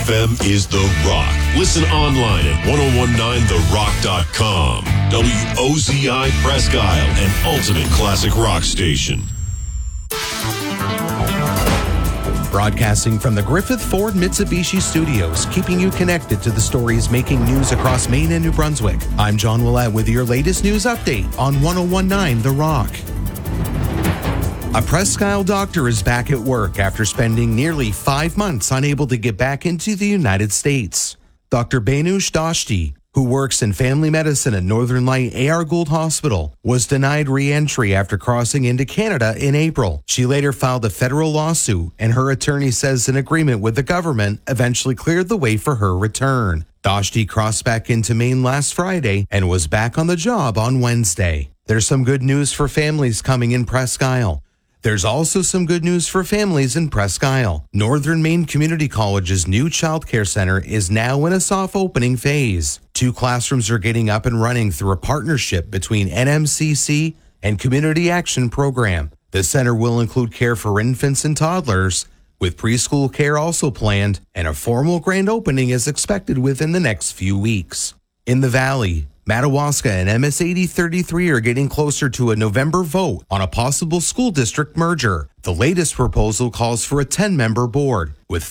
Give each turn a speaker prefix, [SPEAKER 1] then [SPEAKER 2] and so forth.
[SPEAKER 1] FM is The Rock. Listen online at 1019therock.com. WOZI Presque Isle, an ultimate classic rock station.
[SPEAKER 2] Broadcasting from the Griffith Ford Mitsubishi Studios, keeping you connected to the stories making news across Maine and New Brunswick. I'm John Willett with your latest news update on 1019 The Rock. A Presque Isle doctor is back at work after spending nearly 5 months unable to get back into the United States. Dr. Banush Doshti, who works in family medicine at Northern Light A.R. Gould Hospital, was denied re-entry after crossing into Canada in April. She later filed a federal lawsuit, and her attorney says an agreement with the government eventually cleared the way for her return. Doshti crossed back into Maine last Friday and was back on the job on Wednesday. There's some good news for families coming in Presque Isle. There's also some good news for families in Presque Isle. Northern Maine Community College's new child care center is now in a soft opening phase. 2 classrooms are getting up and running through a partnership between NMCC and Community Action Program. The center will include care for infants and toddlers, with preschool care also planned, and a formal grand opening is expected within the next few weeks. In the Valley, Madawaska and MS8033 are getting closer to a November vote on a possible school district merger. The latest proposal calls for a 10-member board, with